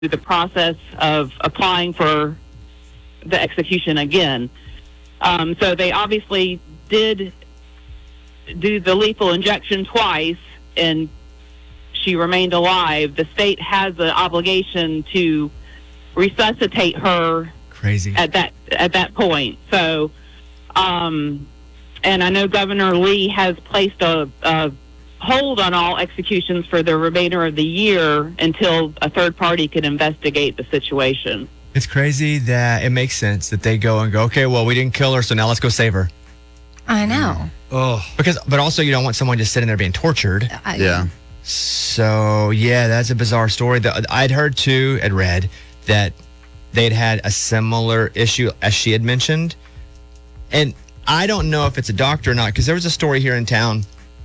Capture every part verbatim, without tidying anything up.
the process of applying for the execution again. Um, so they obviously did do the lethal injection twice, and she remained alive. The state has an obligation to resuscitate her. Crazy. At that at that point. So, um, and I know Governor Lee has placed a, a hold on all executions for the remainder of the year until a third party can investigate the situation. It's crazy that it makes sense that they go and go, okay, well, we didn't kill her, so now let's go save her. I know. Oh, because, but also you don't want someone just sitting there being tortured. I, Yeah. So yeah, that's a bizarre story. The, I'd heard too, I'd read that they'd had a similar issue as she had mentioned, and I don't know if it's a doctor or not, because there was a story here in town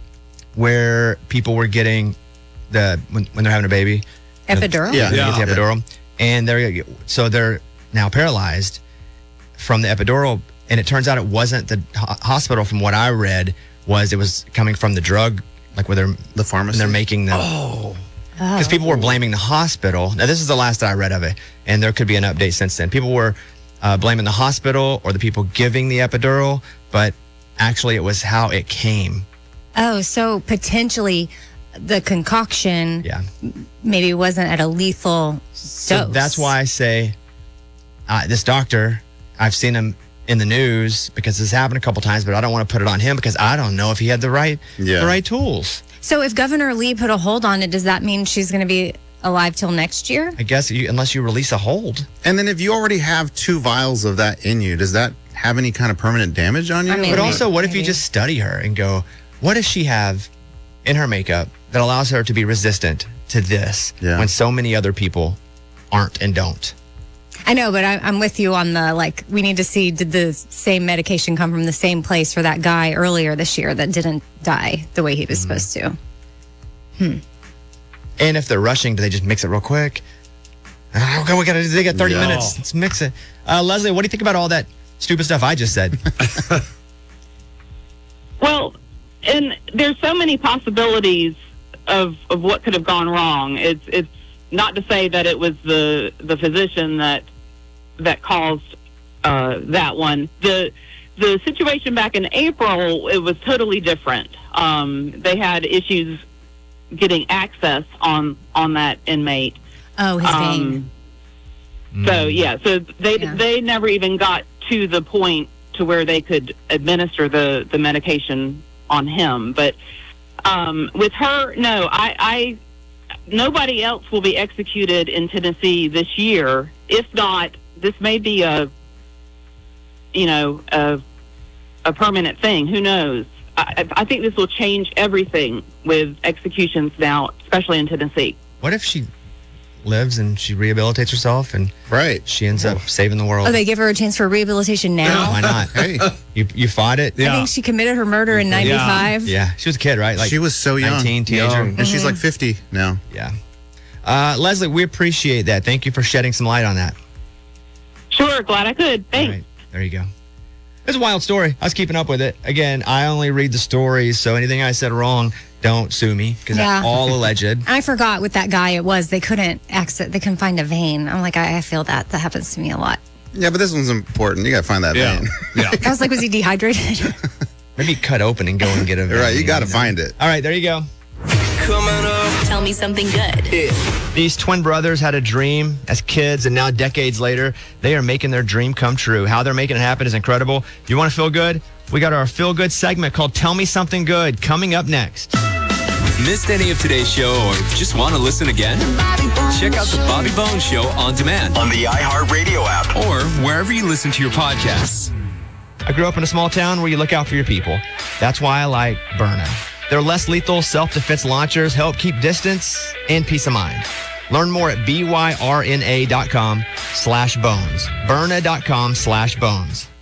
where people were getting the when, when they're having a baby, Epidural? yeah, they Yeah. get the epidural, and they're so they're now paralyzed from the epidural. And it turns out it wasn't the ho- hospital. From what I read, was it was coming from the drug, like where they're The pharmacy. and they're making the Oh. because people were blaming the hospital. Now this is the last that I read of it, and there could be an update since then. People were uh, blaming the hospital or the people giving the epidural, but actually it was how it came. Oh, so potentially the concoction Yeah. maybe wasn't at a lethal So dose. that's why I say uh, this doctor, I've seen him in the news because this happened a couple times, but I don't want to put it on him because I don't know if he had the right Yeah. the right tools. So if Governor Lee put a hold on it, does that mean she's going to be alive till next year? I guess you, unless you release a hold. And then if you already have two vials of that in you, does that have any kind of permanent damage on you? I mean, But Maybe. also, what if you Maybe. just study her and go, what does she have in her makeup that allows her to be resistant to this Yeah. when so many other people aren't and don't? I know, but I, I'm with you on the, like, we need to see, did the same medication come from the same place for that guy earlier this year that didn't die the way he was supposed to? And if they're rushing, do they just mix it real quick? Oh, okay, we got they got thirty Yeah. minutes. Let's mix it. Uh, Leslie, what do you think about all that stupid stuff I just said? Well, and there's so many possibilities of, of what could have gone wrong. It's it's not to say that it was the the physician that that caused uh, that one. The the situation back in April, it was totally different. Um, they had issues getting access on on that inmate. Oh, his vein. Um, So yeah, so they Yeah. they never even got to the point to where they could administer the, the medication on him. But um, with her, no, I, I nobody else will be executed in Tennessee this year. If not, this may be a you know a a permanent thing. Who knows? I, I think this will change everything with executions now, especially in Tennessee. What if she lives and she rehabilitates herself and Right. she ends up saving the world? Oh, they give her a chance for rehabilitation now? Why not? Hey, You you fought it? I think she committed her murder in ninety-five. Yeah, she was a kid, right? Like she was so young. nineteen, teenager. Young. And she's like fifty now. Yeah. Uh, Leslie, we appreciate that. Thank you for shedding some light on that. Sure, glad I could. All Thanks. right, there you go. It's a wild story. I was keeping up with it. Again, I only read the stories, so anything I said wrong, don't sue me because Yeah. that's all alleged. I forgot with that guy it was. They couldn't access, they couldn't find a vein. I'm like, I, I feel that. That happens to me a lot. Yeah, but this one's important. You got to find that Yeah. vein. Yeah. I was like, was he dehydrated? Maybe cut open and go and get a Right, you vein, got to know? find it. All right, there you go. Tell me something good. These twin brothers had a dream as kids, and now decades later, they are making their dream come true. How they're making it happen is incredible. You want to feel good? We got our feel good segment called Tell Me Something Good coming up next. Missed any of today's show or just want to listen again? Check out the Bobby Bones Show on demand On the iHeartRadio app. or wherever you listen to your podcasts. I grew up in a small town where you look out for your people. That's why I like Byrna. Their less lethal self-defense launchers help keep distance and peace of mind. Learn more at byrna.com slash bones. Byrna.com slash bones.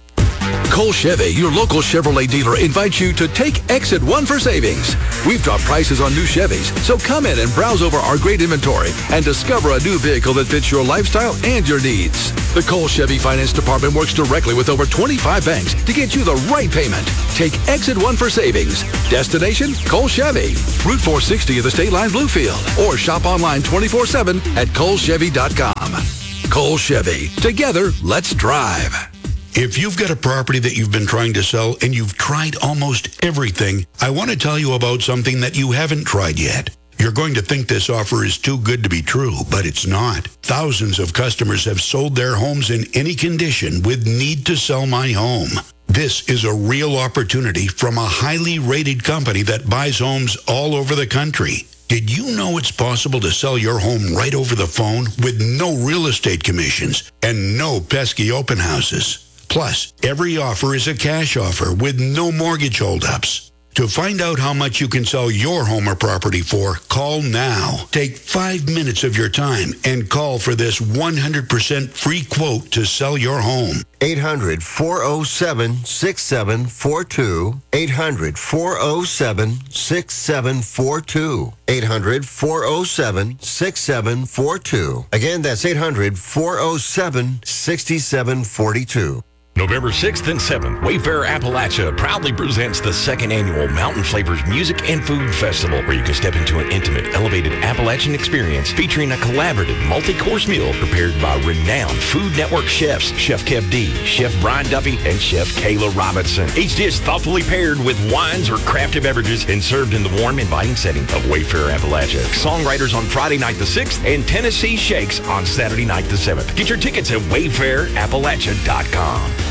Cole Chevy, your local Chevrolet dealer, invites you to take Exit one for savings. We've dropped prices on new Chevys, so come in and browse over our great inventory and discover a new vehicle that fits your lifestyle and your needs. The Cole Chevy Finance Department works directly with over twenty-five banks to get you the right payment. Take Exit one for savings. Destination, Cole Chevy. Route four sixty of the State Line Bluefield. Or shop online twenty-four seven at cole chevy dot com. Cole Chevy. Together, let's drive. If you've got a property that you've been trying to sell and you've tried almost everything, I want to tell you about something that you haven't tried yet. You're going to think this offer is too good to be true, but it's not. Thousands of customers have sold their homes in any condition with Need to Sell My Home. This is a real opportunity from a highly rated company that buys homes all over the country. Did you know it's possible to sell your home right over the phone with no real estate commissions and no pesky open houses? Plus, every offer is a cash offer with no mortgage holdups. To find out how much you can sell your home or property for, call now. Take five minutes of your time and call for this one hundred percent free quote to sell your home. eight hundred, four oh seven, six seven four two. eight hundred, four oh seven, six seven four two. eight hundred, four oh seven, six seven four two. Again, that's eight hundred, four oh seven, six seven four two. November sixth and seventh, Wayfair Appalachia proudly presents the second annual Mountain Flavors Music and Food Festival, where you can step into an intimate, elevated Appalachian experience featuring a collaborative multi-course meal prepared by renowned Food Network chefs, Chef Kev D, Chef Brian Duffy, and Chef Kayla Robinson. Each dish thoughtfully paired with wines or crafted beverages and served in the warm, inviting setting of Wayfair Appalachia. Songwriters on Friday night the sixth and Tennessee Shakes on Saturday night the seventh. Get your tickets at wayfair appalachia dot com.